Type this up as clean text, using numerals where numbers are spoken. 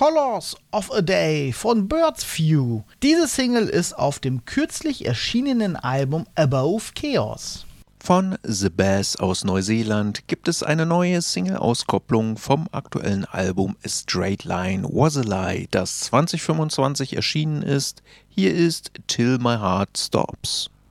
Colors of a Day von Birds View. Diese Single ist auf dem kürzlich erschienenen Album Above Chaos. Von The Bass aus Neuseeland gibt es eine neue Single-Auskopplung vom aktuellen Album A Straight Line Was a Lie, das 2025 erschienen ist. Hier ist Till My Heart Stops.